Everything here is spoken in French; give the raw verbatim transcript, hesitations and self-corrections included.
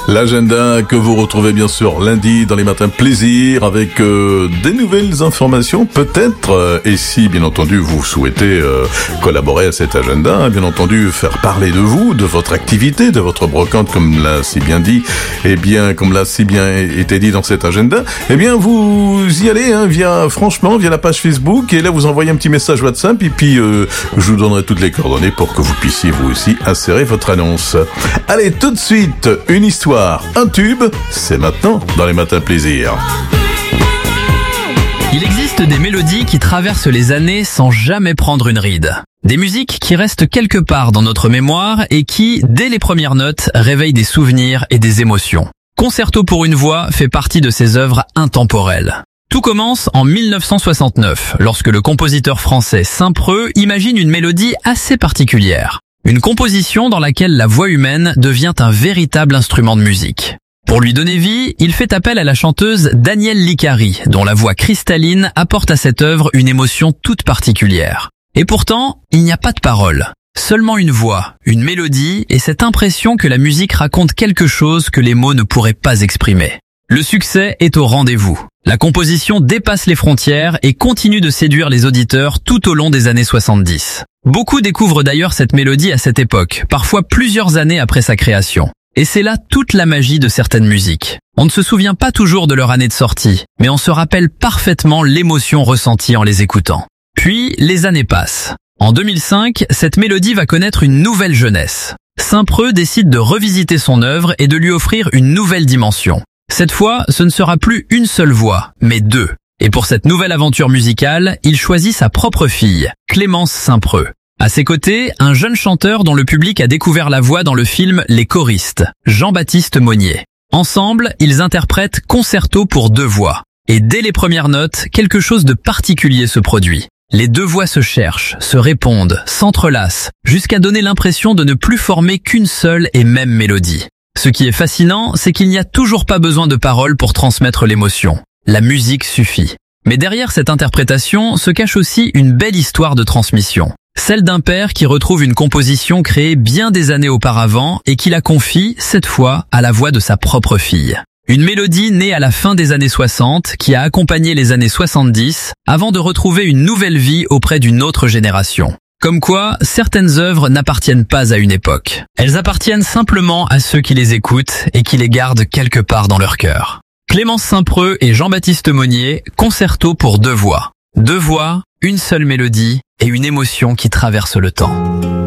L'agenda que vous retrouvez bien sûr lundi dans les matins plaisir avec euh, des nouvelles informations peut-être euh, et si bien entendu vous souhaitez euh, collaborer à cet agenda, bien entendu faire parler de vous, de votre activité, de votre brocante comme l'a si bien dit et bien comme l'a si bien été dit dans cet agenda, eh bien vous y allez hein, via franchement via la page Facebook et là vous envoyez un petit message WhatsApp et puis euh, je vous donnerai toutes les coordonnées pour que vous puissiez vous aussi insérer votre annonce. Allez, tout de suite, une histoire, un tube, c'est maintenant dans les matins plaisir. Il existe des mélodies qui traversent les années sans jamais prendre une ride. Des musiques qui restent quelque part dans notre mémoire et qui, dès les premières notes, réveillent des souvenirs et des émotions. Concerto pour une voix fait partie de ces œuvres intemporelles. Tout commence en mille neuf cent soixante-neuf, lorsque le compositeur français Saint-Preux imagine une mélodie assez particulière. Une composition dans laquelle la voix humaine devient un véritable instrument de musique. Pour lui donner vie, il fait appel à la chanteuse Danielle Licari, dont la voix cristalline apporte à cette œuvre une émotion toute particulière. Et pourtant, il n'y a pas de paroles. Seulement une voix, une mélodie et cette impression que la musique raconte quelque chose que les mots ne pourraient pas exprimer. Le succès est au rendez-vous. La composition dépasse les frontières et continue de séduire les auditeurs tout au long des années soixante-dix. Beaucoup découvrent d'ailleurs cette mélodie à cette époque, parfois plusieurs années après sa création. Et c'est là toute la magie de certaines musiques. On ne se souvient pas toujours de leur année de sortie, mais on se rappelle parfaitement l'émotion ressentie en les écoutant. Puis, les années passent. En deux mille cinq, cette mélodie va connaître une nouvelle jeunesse. Saint-Preux décide de revisiter son œuvre et de lui offrir une nouvelle dimension. Cette fois, ce ne sera plus une seule voix, mais deux. Et pour cette nouvelle aventure musicale, il choisit sa propre fille, Clémence Saint-Preux. À ses côtés, un jeune chanteur dont le public a découvert la voix dans le film Les Choristes, Jean-Baptiste Monnier. Ensemble, ils interprètent Concerto pour deux voix. Et dès les premières notes, quelque chose de particulier se produit. Les deux voix se cherchent, se répondent, s'entrelacent, jusqu'à donner l'impression de ne plus former qu'une seule et même mélodie. Ce qui est fascinant, c'est qu'il n'y a toujours pas besoin de paroles pour transmettre l'émotion. La musique suffit. Mais derrière cette interprétation se cache aussi une belle histoire de transmission. Celle d'un père qui retrouve une composition créée bien des années auparavant et qui la confie, cette fois, à la voix de sa propre fille. Une mélodie née à la fin des années soixante qui a accompagné les années soixante-dix avant de retrouver une nouvelle vie auprès d'une autre génération. Comme quoi, certaines œuvres n'appartiennent pas à une époque. Elles appartiennent simplement à ceux qui les écoutent et qui les gardent quelque part dans leur cœur. Clémence Saint-Preux et Jean-Baptiste Monnier, Concerto pour deux voix. Deux voix, une seule mélodie et une émotion qui traverse le temps.